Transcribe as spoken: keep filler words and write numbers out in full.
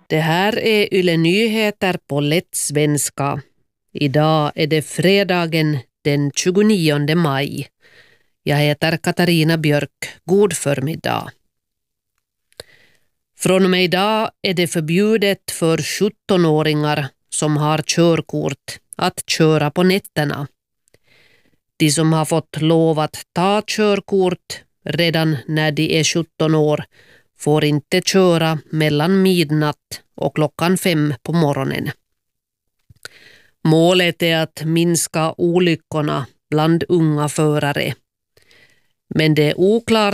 Det här är Yle Nyheter på lätt svenska. Idag är det fredagen den tjugonionde maj. Jag heter Katarina Björk. God förmiddag. Från och med idag är det förbjudet för sjuttonåringar som har körkort att köra på nätterna. De som har fått lov att ta körkort redan när de är sjutton år får inte köra mellan midnatt och klockan fem på morgonen. Målet är att minska olyckorna bland unga förare. Men det är oklart